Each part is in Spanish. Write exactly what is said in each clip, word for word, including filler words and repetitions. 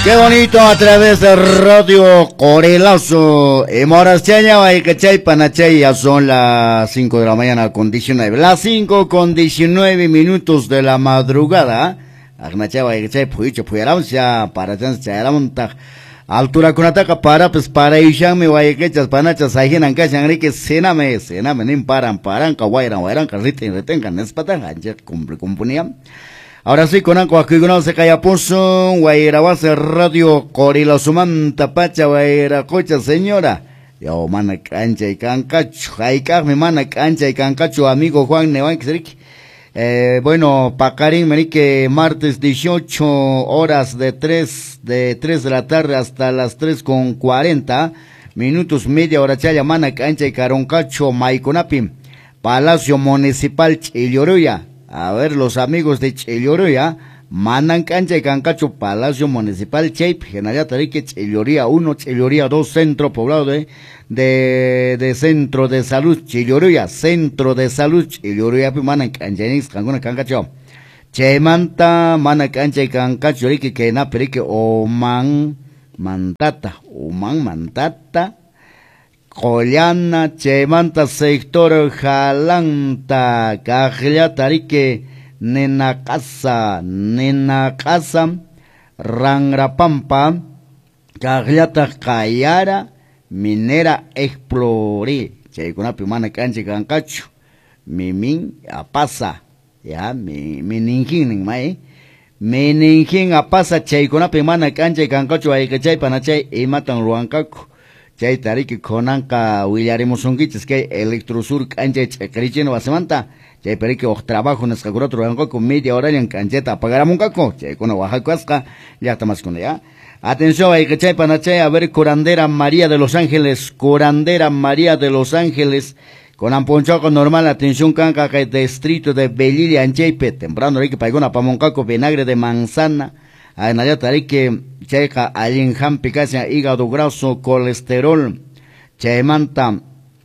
Qué bonito a través de Radio Corelazo. En horas chaña, cachay, panachay, ya son las cinco de la mañana con diecinueve. Las cinco con diecinueve minutos de la madrugada. Agnachay, cachay, puicho, puiéramos ya para chanchayáramos. Altura con ataca para, pues para Ishame, guayquechas, panachas, ajenan, cachan, rique, cename, cename, nim paran, paran, kawairán, guairán, carriten, retengan, espatan, hancher, cumple, componían. Ahora sí, con Anco, aquí con se calla pozo, guaira base radio, corila sumanta pacha, guaira cocha, señora. Yo, mana cancha y cancacho, jaicaj, mi mana cancha y cancacho, amigo Juan Nevan, eh, bueno, Pacarín, merique, martes dieciocho horas de tres, de tres de la tarde hasta las tres con cuarenta minutos, media hora chaya, mana cancha y caroncacho, maiconapim, Palacio Municipal Chilloruya. A ver, los amigos de Chilloruya, mandan cancha y cancacho, Palacio Municipal Cheip, General Tarique, Chilloría uno, Chilloría dos, Centro Poblado de, de, de Centro de Salud, Chilloruya, Centro de Salud, Chilloruya, mandan cancha y cancacho. Chemanta, mana cancha y cancacho, rique que na perique, oman, mantata, oman, mantata. Collana, Chemanta, sector Jalanta, Cajlia Tarique, Nena Casa, Nena Casa, Rangrapampa, Cajliata Cayara, Minera Explore, Checuna Pimana Canche Cancacho, Mimin Apasa, ya, mi, Mininjin, Mae, Mininjin Apasa, Checuna Pimana Canche Cancacho, Aikachay Panachay, y Matan Ruancaco. Chay tariki konanka willaremos ungiches que Electrosur cancha chakricheno basemanta. Chay perike o trabajo nas kagurotro rango con media hora en cancheta apagaramun kako. Chay con Oaxaca ya está más con ya. Atención hay que chay panachay a ver curandera María de los Ángeles, curandera María de los Ángeles. Con amponchoco normal, atención canca que distrito de Belilia en Chaype, temprano hay que paigona pamoncaco vinagre de manzana. A Naya Tarique, checa, alien hampicacia, hígado graso, colesterol, chaymanta,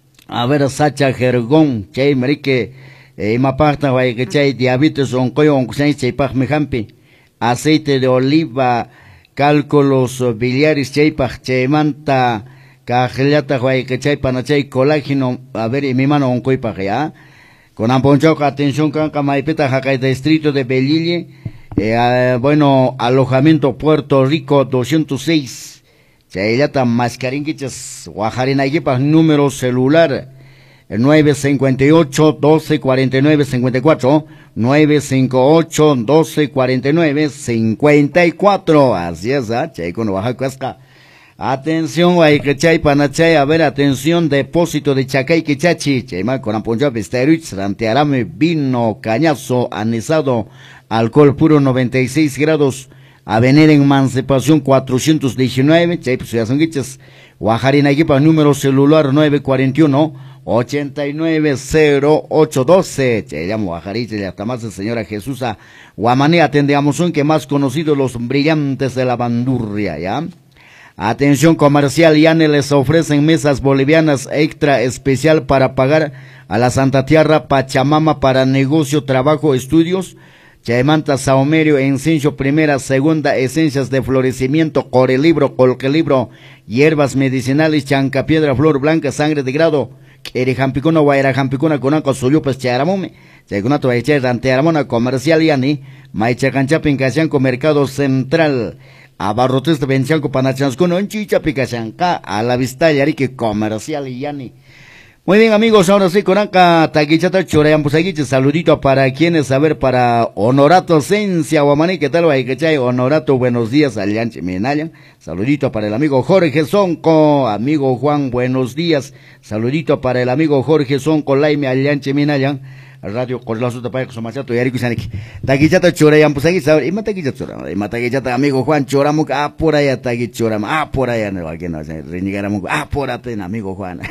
a ver, sacha, jergón, chay, marique, eh, maparta, vaya que chay, diabetes, oncoyo, oncosan, chaypaj, mejampi, aceite de oliva, cálculos biliares, chaypaj, chaymanta, cajillata, vaya que chay, panachay, colágeno, a ver, y mi mano, oncoypaj, ya, con amponchoca, atención, canca, maipeta, jaca, distrito de Belille. Eh, uh, bueno, alojamiento Puerto Rico doscientos seis. Chayata Mascarinquichas, Guajarinayipa, número celular nueve cinco ocho, doce cuarenta y nueve, cincuenta y cuatro, nueve cinco ocho, doce cuarenta y nueve, cincuenta y cuatro. Así es, ¿ah? Chay con Oaxaca. Atención, Guaycachay, Panachay, a ver, atención, depósito de Chacay, Quichachi, Chayma, con Amponchap, Esteruich, Rantearame, vino, cañazo, anisado, alcohol puro noventa y seis grados, Avenida Emancipación cuatrocientos diecinueve, Chayp, Suyazonguiches, Guajarinayipa, número celular nueve cuarenta y uno, ochenta y nueve cero ocho doce, Chayamo Guajariche, ya está más el señora Jesús Guamané, atendamos un que más conocido los brillantes de la bandurria, ¿ya? Atención comercial, Yane les ofrecen mesas bolivianas extra especial para pagar a la Santa Tierra Pachamama para negocio, trabajo, estudios. Chaymanta, Saumerio, Encenso, primera, segunda, esencias de florecimiento, corelibro, colquelibro, hierbas medicinales, chancapiedra, flor blanca, sangre de grado, querijampicuna, guairajampicuna, conaco, suyupas, charamume, segunato, eche, rantearamona, comercial, Yani, maicha, canchapin, cacianco, mercado central, abarrotes de Benchanco, Panachanscono, en Chicha, Picachanca, a la vista, Yarique, comercial, Yani. Muy bien, amigos, ahora sí, con acá, taquichata, chorean, pues aquí, saludito para quienes, a ver, para Honorato Esencia, Guamaní, ¿qué tal, Guaycachay? Honorato, buenos días, Alianche Minayan, saludito para el amigo Jorge Sonco, amigo Juan, buenos días, saludito para el amigo Jorge Sonco, Laime, Alianche Minayan, Radio Corlazo de Payaco, Somachato, y Arico Sanik, taquichata, chorean, pues aquí, y mataquichata, chorean, y mataquichata, amigo Juan, choramo, ah, por allá, taquichoramo, ah, por allá, no, aquí no, renigaramo, ah, por allá, amigo Juan.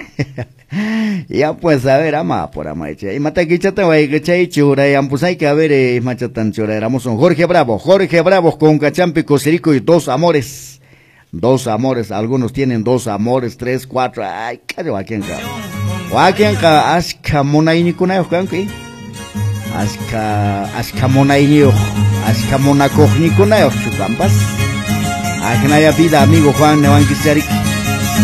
Ya pues a ver ama por ama eche y mata que chata va que chay chura y pues hay que a ver eh, machatan chura éramos un Jorge Bravo Jorge Bravo con Cachampi Coserico y dos amores dos amores algunos tienen dos amores tres cuatro ay caro aquí en acá o aquí en acá aska monaini kuna yo aquí aska aska monaini yo aska monakogni kuna yo chukampas Ajnaya vida, amigo Juan Nevanquisarik.